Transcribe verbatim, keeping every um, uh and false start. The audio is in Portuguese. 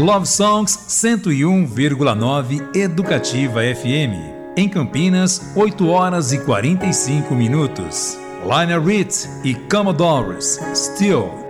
Love Songs cento e um vírgula nove Educativa F M. Em Campinas, oito horas e quarenta e cinco minutos. Lionel Richie e Commodores, Still.